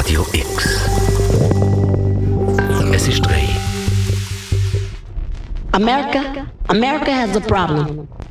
Radio X. Es ist 3. America has a problem.